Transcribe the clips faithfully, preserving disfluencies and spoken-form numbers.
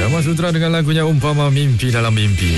Dama Sutra dengan lagunya Umpama Mimpi Dalam Mimpi.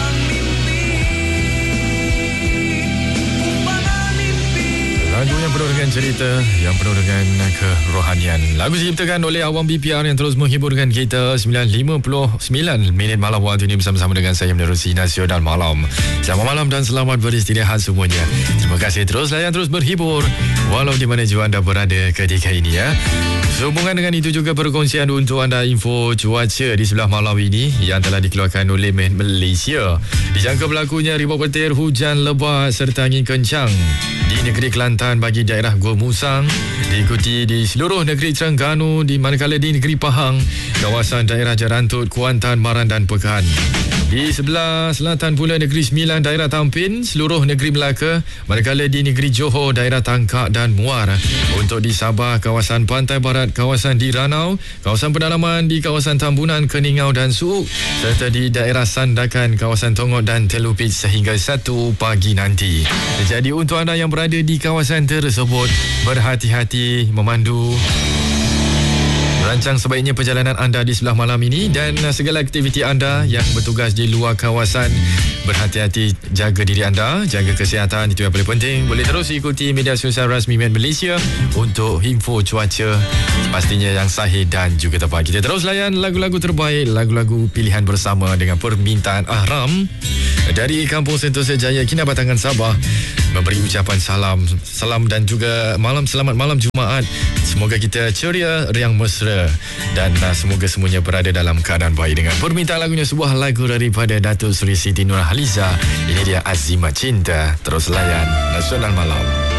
Lagu yang penuh dengan cerita, yang penuh dengan kerohanian. Lagu diciptakan oleh Awam B P R yang terus menghiburkan kita. Sembilan lima puluh sembilan minit malam waktu ini bersama-sama dengan saya menerusi Nasional Malam. Selamat malam dan selamat beristirahat semuanya. Terima kasih terus layan, terus berhibur walau di mana jua anda berada ketika ini ya. Sehubungan dengan itu juga perkongsian untuk anda info cuaca di sebelah malam ini yang telah dikeluarkan oleh Malaysia. Dijangka berlakunya ribut petir, hujan lebat serta angin kencang di negeri Kelantan bagi daerah Gua Musang, diikuti di seluruh negeri Terengganu, di manakala di negeri Pahang, kawasan daerah Jarantut, Kuantan, Maran dan Pekan. Di sebelah selatan pula negeri Sembilan, daerah Tampin, seluruh negeri Melaka, manakala di negeri Johor, daerah Tangkak dan Muar. Untuk di Sabah, kawasan Pantai Barat, kawasan di Ranau, kawasan pedalaman di kawasan Tambunan, Keningau dan Suuk, serta di daerah Sandakan, kawasan Tonggok dan Telupit sehingga satu pagi nanti. Jadi untuk anda yang berada di kawasan tersebut, berhati-hati memandu, merancang sebaiknya perjalanan anda di sebelah malam ini, dan segala aktiviti anda yang bertugas di luar kawasan, berhati-hati, jaga diri anda, jaga kesihatan, itu yang paling penting. Boleh terus ikuti media sosial rasmi Met Malaysia untuk info cuaca pastinya yang sahih dan juga tepat. Kita terus layan lagu-lagu terbaik, lagu-lagu pilihan bersama dengan permintaan Ahram dari Kampung Sentosa Jaya, Kinabatangan, Sabah, memberi ucapan salam salam dan juga malam selamat malam Jumaat. Semoga kita ceria, riang mesra, dan uh, semoga semuanya berada dalam keadaan baik. Dengan permintaan lagunya, sebuah lagu daripada Datuk Seri Siti Nurhaliza. Ini dia Azimat Cinta. Terus layan Nasional Malam.